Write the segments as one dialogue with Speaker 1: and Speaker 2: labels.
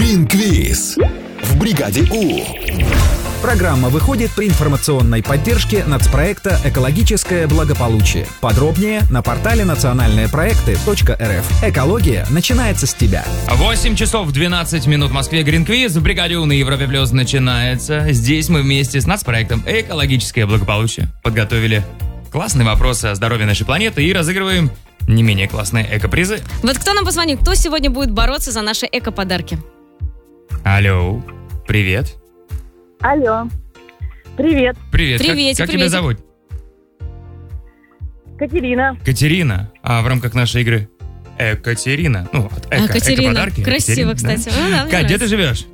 Speaker 1: Green Quiz в бригаде У.
Speaker 2: Программа выходит при информационной поддержке нацпроекта «Экологическое благополучие». Подробнее на портале национальныепроекты.рф. Экология начинается с тебя.
Speaker 3: 8 часов 12 минут в Москве. Green Quiz в бригаде У на Европе Плюс начинается. Здесь мы вместе с нацпроектом «Экологическое благополучие» подготовили классные вопросы о здоровье нашей планеты и разыгрываем не менее классные эко-призы.
Speaker 4: Вот кто нам позвонит, кто сегодня будет бороться за наши эко-подарки?
Speaker 3: Алло, привет.
Speaker 5: Алло. Привет.
Speaker 3: Привет.
Speaker 4: Приветик,
Speaker 3: как тебя
Speaker 4: приветик.
Speaker 3: зовут?
Speaker 5: Катерина.
Speaker 3: Катерина. А в рамках нашей игры Экатерина. Ну, от эко,
Speaker 4: Катерина.
Speaker 3: эко-подарки.
Speaker 4: Красиво,
Speaker 3: Екатерина,
Speaker 4: кстати.
Speaker 3: да?
Speaker 4: Ну да, мне
Speaker 3: Кать, где ты
Speaker 4: нравится.
Speaker 3: живешь?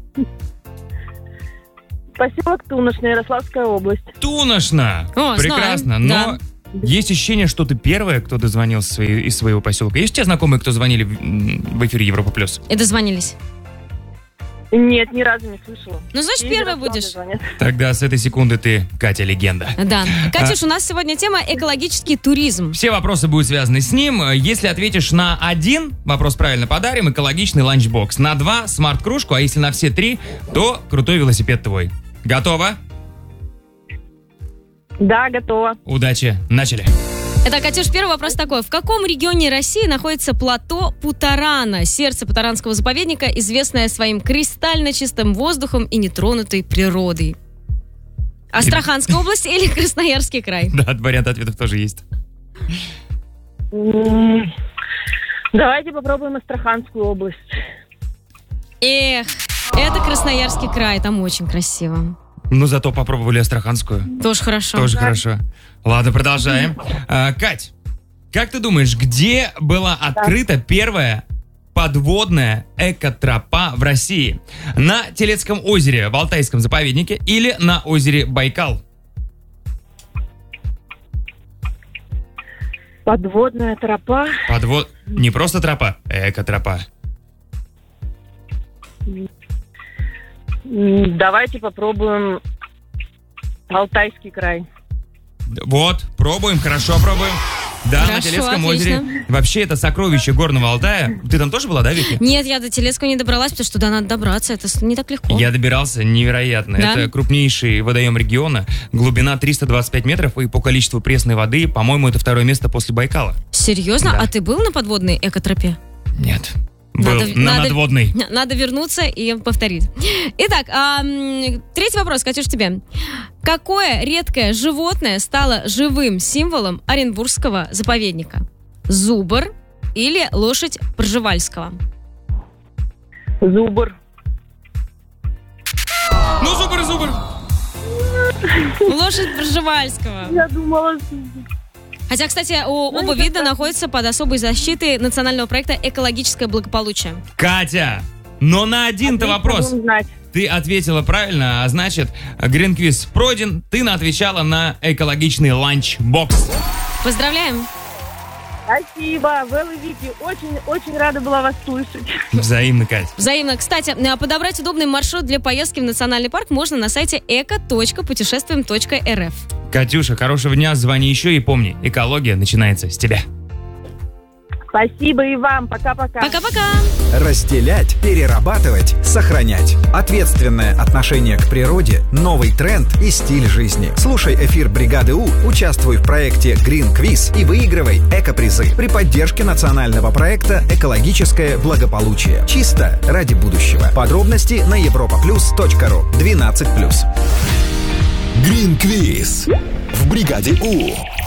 Speaker 5: Поселок Туношный, Ярославская область.
Speaker 3: Туношна.
Speaker 4: О,
Speaker 3: Прекрасно.
Speaker 4: знаем,
Speaker 3: Но есть ощущение, что ты первая, кто дозвонился из своего поселка. Есть у тебя знакомые, кто звонили в эфире Европа Плюс?
Speaker 4: И дозвонились.
Speaker 5: Нет, ни разу не слышала.
Speaker 4: Ну, значит,
Speaker 5: И
Speaker 4: первая
Speaker 5: Ярославле
Speaker 4: будешь.
Speaker 5: звонят.
Speaker 3: Тогда с этой секунды ты, Катя, легенда.
Speaker 4: Да. Катюш, у нас сегодня тема экологический туризм.
Speaker 3: Все вопросы будут связаны с ним. Если ответишь на один вопрос правильно, подарим экологичный ланчбокс. На 2 смарт-кружку, а если на все 3, то крутой велосипед твой. Готово?
Speaker 5: Да, готова.
Speaker 3: Удачи. Начали.
Speaker 4: Итак, Катюш, первый вопрос такой. В каком регионе России находится плато Путарана, сердце Путаранского заповедника, известное своим кристально чистым воздухом и нетронутой природой? Астраханская область или Красноярский край?
Speaker 3: Да, вариант ответов тоже есть.
Speaker 5: Давайте попробуем Астраханскую область.
Speaker 4: Эх, это Красноярский край, там очень красиво.
Speaker 3: Ну, зато попробовали Астраханскую.
Speaker 4: Тоже хорошо.
Speaker 3: Тоже хорошо. Ладно, продолжаем. Кать, как ты думаешь, где была открыта первая подводная экотропа в России? На Телецком озере в Алтайском заповеднике или на озере Байкал?
Speaker 5: Подводная тропа.
Speaker 3: Не просто тропа, экотропа.
Speaker 5: Давайте попробуем Алтайский край.
Speaker 3: Вот, пробуем, хорошо пробуем. Да,
Speaker 4: Хорошо,
Speaker 3: на Телецком
Speaker 4: отлично.
Speaker 3: озере. Вообще, это сокровище горного Алтая. Ты там тоже была, да, Вики?
Speaker 4: Нет, я до Телецкого не добралась, потому что туда надо добраться, это не так легко.
Speaker 3: Я добирался, невероятно.
Speaker 4: Да?
Speaker 3: Это крупнейший водоем региона, глубина 325 метров, и по количеству пресной воды, по-моему, это второе место после Байкала.
Speaker 4: Серьезно?
Speaker 3: Да.
Speaker 4: А ты был на подводной экотропе?
Speaker 3: Нет. Был на надводной.
Speaker 4: Надо вернуться и повторить. Итак, третий вопрос, Катюш, тебе. Какое редкое животное стало живым символом Оренбургского заповедника? Зубр или лошадь Пржевальского?
Speaker 5: Зубр.
Speaker 3: Ну, зубр.
Speaker 4: Лошадь Пржевальского.
Speaker 5: Я думала...
Speaker 4: Хотя, кстати, оба вида находятся под особой защитой национального проекта «Экологическое благополучие».
Speaker 3: Катя, но на один-то вопрос
Speaker 5: Будем знать.
Speaker 3: ты ответила правильно, а значит, Green Quiz пройден. Ты отвечала на экологичный ланчбокс.
Speaker 4: Поздравляем!
Speaker 5: Спасибо, Вэл и Вики. Очень рада была вас слышать.
Speaker 3: Взаимно, Кать.
Speaker 4: Взаимно. Кстати, подобрать удобный маршрут для поездки в национальный парк можно на сайте eco.путешествуем.рф.
Speaker 3: Катюша, хорошего дня, звони еще и помни, экология начинается с тебя.
Speaker 5: Спасибо и вам. Пока-пока.
Speaker 4: Пока-пока!
Speaker 2: Разделять, перерабатывать, сохранять. Ответственное отношение к природе, новый тренд и стиль жизни. Слушай эфир бригады У, участвуй в проекте Green Quiz и выигрывай эко-призы при поддержке национального проекта «Экологическое благополучие». Чисто ради будущего. Подробности на europaplus.ru 12+.
Speaker 1: Green Quiz в бригаде У.